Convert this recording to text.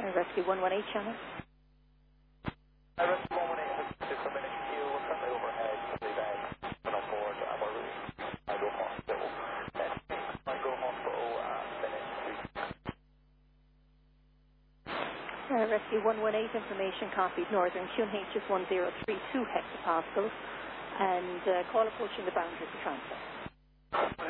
Rescue 118 channel. Rescue 118, just a minute. You currently overhead, fully bed, and on board our room. I go hospital. I go hospital finish. Rescue 118 information copied. Northern QNH is 1032 hectopascals, and call approaching the boundary for transfer.